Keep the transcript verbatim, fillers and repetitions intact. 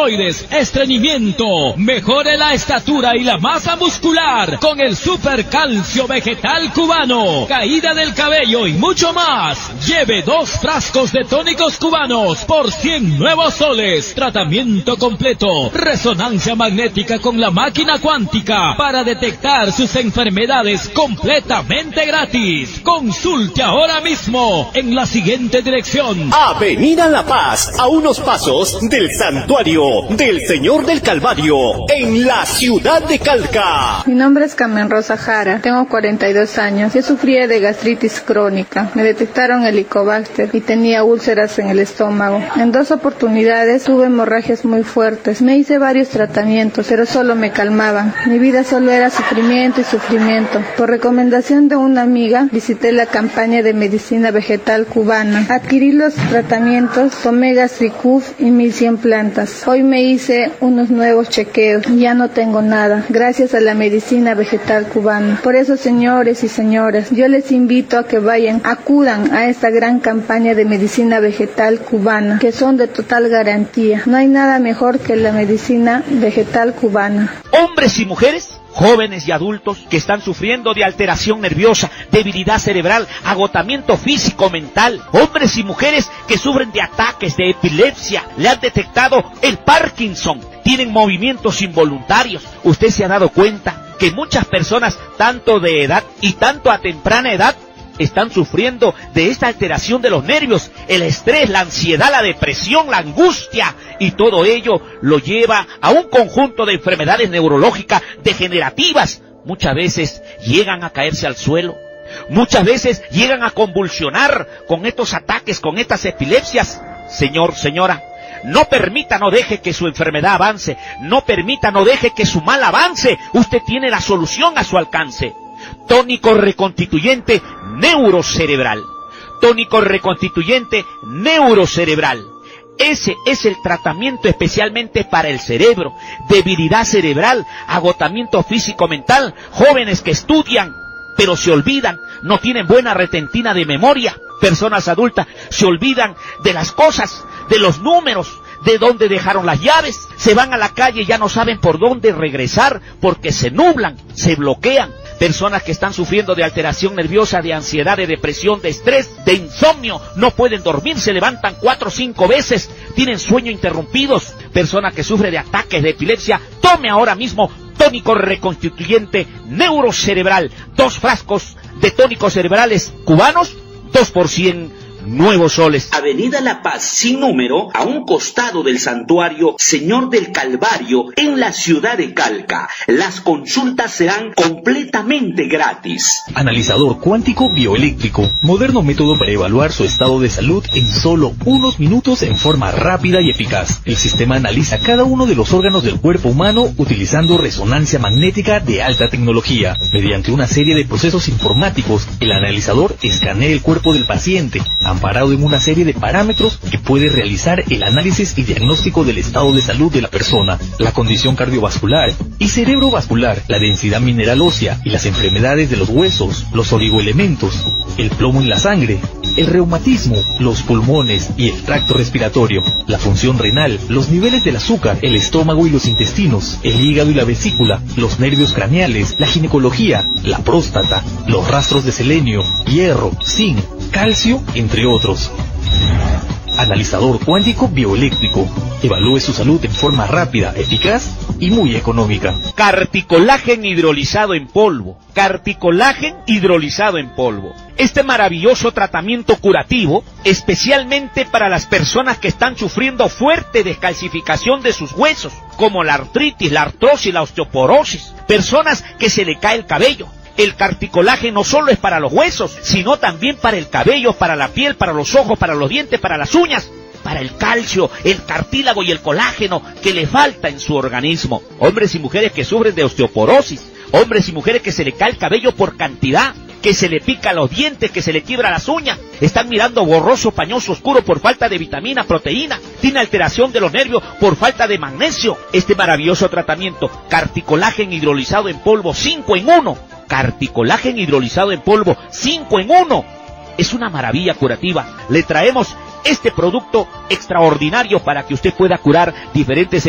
hemorroides, estreñimiento. Mejore la estatura y la masa muscular con el Super Calcio Vegetal Cubano. Caída del cabello y mucho más. Lleve dos frascos de tónicos cubanos por cien nuevos soles. Tratamiento completo. Resonancia magnética con la máquina cuántica para detectar sus enfermedades completamente gratis. Consulte ahora mismo en la siguiente dirección. Avenida La Paz, a unos pasos del Santuario del Señor del Calvario, en la ciudad de Calca. Mi nombre es Carmen Rosa Jara, tengo cuarenta y dos años. Yo sufría de gastritis crónica. Me detectaron Helicobacter y tenía úlceras en el estómago. En dos oportunidades tuve hemorragias muy fuertes. Me hice varios tratamientos, pero solo me calmaban. Mi vida solo era sufrimiento y sufrimiento. Por recomendación de una amiga, visité la campaña de medicina vegetal cubana. Adquirí los tratamientos, tomé Gastricuf y mil cien plantas. Hoy me hice unos nuevos chequeos y ya no tengo nada, gracias a la medicina vegetal cubana. Por eso, señores y señoras, yo les invito a que vayan, acudan a esta gran campaña de medicina vegetal cubana, que son de total garantía. No hay nada mejor que la medicina vegetal cubana. Hombres y mujeres, jóvenes y adultos que están sufriendo de alteración nerviosa, debilidad cerebral, agotamiento físico, mental. Hombres y mujeres que sufren de ataques de epilepsia, le han detectado el Parkinson, tienen movimientos involuntarios. Usted se ha dado cuenta que muchas personas, tanto de edad y tanto a temprana edad, están sufriendo de esta alteración de los nervios, el estrés, la ansiedad, la depresión, la angustia, y todo ello lo lleva a un conjunto de enfermedades neurológicas degenerativas. Muchas veces llegan a caerse al suelo, muchas veces llegan a convulsionar con estos ataques, con estas epilepsias. Señor, señora, no permita, no deje que su enfermedad avance, no permita, no deje que su mal avance. Usted tiene la solución a su alcance. Tónico reconstituyente neurocerebral. Tónico reconstituyente neurocerebral. Ese es el tratamiento especialmente para el cerebro. Debilidad cerebral, agotamiento físico-mental, jóvenes que estudian pero se olvidan, no tienen buena retentina de memoria. Personas adultas se olvidan de las cosas, de los números, de dónde dejaron las llaves. Se van a la calle y ya no saben por dónde regresar porque se nublan, se bloquean. Personas que están sufriendo de alteración nerviosa, de ansiedad, de depresión, de estrés, de insomnio, no pueden dormir, se levantan cuatro o cinco veces, tienen sueño interrumpidos. Personas que sufren de ataques de epilepsia, tome ahora mismo tónico reconstituyente neurocerebral. Dos frascos de tónicos cerebrales cubanos, dos por cien nuevos soles. Avenida La Paz, sin número, a un costado del Santuario Señor del Calvario, en la ciudad de Calca. Las consultas serán completamente gratis. Analizador cuántico bioeléctrico, moderno método para evaluar su estado de salud en solo unos minutos en forma rápida y eficaz. El sistema analiza cada uno de los órganos del cuerpo humano utilizando resonancia magnética de alta tecnología. Mediante una serie de procesos informáticos, el analizador escanea el cuerpo del paciente, amparado en una serie de parámetros que puede realizar el análisis y diagnóstico del estado de salud de la persona, la condición cardiovascular y cerebrovascular, la densidad mineral ósea y las enfermedades de los huesos, los oligoelementos, el plomo en la sangre, el reumatismo, los pulmones y el tracto respiratorio, la función renal, los niveles del azúcar, el estómago y los intestinos, el hígado y la vesícula, los nervios craneales, la ginecología, la próstata, los rastros de selenio, hierro, zinc, calcio, entre otros. Analizador cuántico bioeléctrico. Evalúe su salud en forma rápida, eficaz y muy económica. Carticolagen hidrolizado en polvo. Carticolagen hidrolizado en polvo. Este maravilloso tratamiento curativo, especialmente para las personas que están sufriendo fuerte descalcificación de sus huesos, como la artritis, la artrosis, la osteoporosis. Personas que se le cae el cabello. El carticolaje no solo es para los huesos, sino también para el cabello, para la piel, para los ojos, para los dientes, para las uñas, para el calcio, el cartílago y el colágeno que le falta en su organismo. Hombres y mujeres que sufren de osteoporosis, hombres y mujeres que se le cae el cabello por cantidad, que se le pica los dientes, que se le quiebra las uñas, están mirando borroso, pañoso, oscuro por falta de vitamina, proteína, tiene alteración de los nervios por falta de magnesio. Este maravilloso tratamiento, carticolagen hidrolizado en polvo cinco en uno, Carticolagen hidrolizado en polvo cinco en uno. Es una maravilla curativa. Le traemos este producto extraordinario para que usted pueda curar diferentes